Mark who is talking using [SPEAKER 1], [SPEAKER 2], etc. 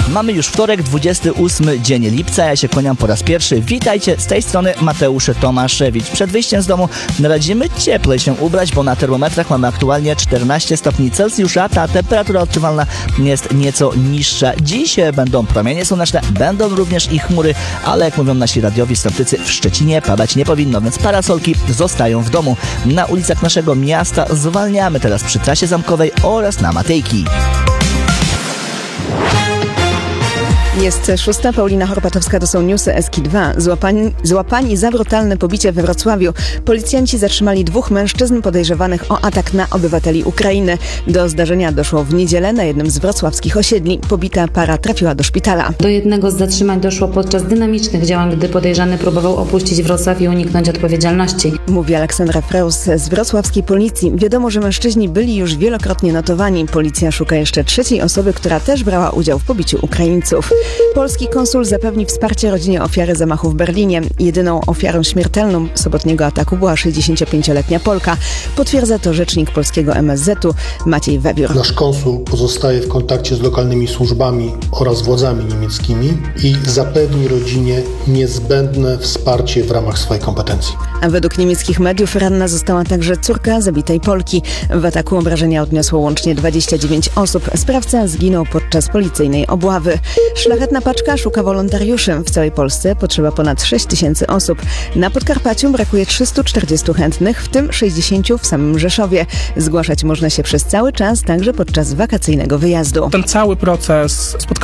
[SPEAKER 1] Mamy już wtorek, 28 dzień lipca. Ja się kłaniam po raz pierwszy. Witajcie, z tej strony Mateusz Tomaszewicz. Przed wyjściem z domu radzimy cieplej się ubrać, bo na termometrach mamy aktualnie 14 stopni Celsjusza. Ta temperatura odczuwalna jest nieco niższa. Dziś będą promienie słoneczne, będą również i chmury, ale jak mówią nasi radiowi synoptycy, w Szczecinie padać nie powinno, więc parasolki zostają w domu. Na ulicach naszego miasta zwalniamy teraz przy trasie zamkowej oraz na Matejki.
[SPEAKER 2] Jest 6. Paulina Horpatowska, to są newsy Eski2. Złapani za brutalne pobicie we Wrocławiu. Policjanci zatrzymali 2 mężczyzn podejrzewanych o atak na obywateli Ukrainy. Do zdarzenia doszło w niedzielę na jednym z wrocławskich osiedli. Pobita para trafiła do szpitala.
[SPEAKER 3] Do jednego z zatrzymań doszło podczas dynamicznych działań, gdy podejrzany próbował opuścić Wrocław i uniknąć odpowiedzialności.
[SPEAKER 2] Mówi Aleksandra Freus z wrocławskiej policji. Wiadomo, że mężczyźni byli już wielokrotnie notowani. Policja szuka jeszcze 3. osoby, która też brała udział w pobiciu Ukraińców. Polski konsul zapewni wsparcie rodzinie ofiary zamachu w Berlinie. Jedyną ofiarą śmiertelną sobotniego ataku była 65-letnia Polka. Potwierdza to rzecznik polskiego MSZ-u Maciej Webiór.
[SPEAKER 4] Nasz konsul pozostaje w kontakcie z lokalnymi służbami oraz władzami niemieckimi i zapewni rodzinie niezbędne wsparcie w ramach swojej kompetencji.
[SPEAKER 2] A według niemieckich mediów ranna została także córka zabitej Polki. W ataku obrażenia odniosło łącznie 29 osób. Sprawca zginął podczas policyjnej obławy. Szlachetna paczka szuka wolontariuszy. W całej Polsce potrzeba ponad 6 000 osób. Na Podkarpaciu brakuje 340 chętnych, w tym 60 w samym Rzeszowie. Zgłaszać można się przez cały czas, także podczas wakacyjnego wyjazdu.
[SPEAKER 5] Ten cały proces